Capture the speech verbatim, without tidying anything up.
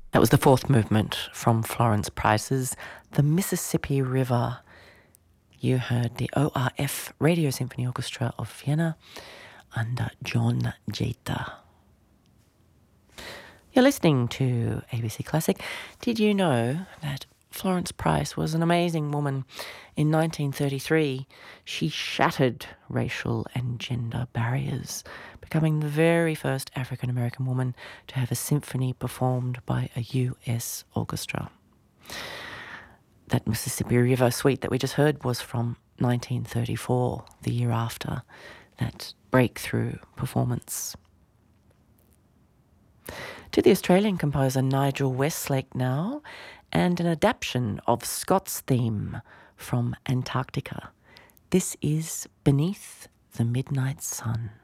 That was the fourth movement from Florence Price's The Mississippi River. You heard the O R F Radio Symphony Orchestra of Vienna under John Jetta. You're listening to A B C Classic. Did you know that Florence Price was an amazing woman? In nineteen thirty-three, she shattered racial and gender barriers, becoming the very first African-American woman to have a symphony performed by a U S orchestra. That Mississippi River suite that we just heard was from nineteen thirty-four, the year after that breakthrough performance. To the Australian composer Nigel Westlake now, and an adaptation of Scott's theme from Antarctica. This is Beneath the Midnight Sun.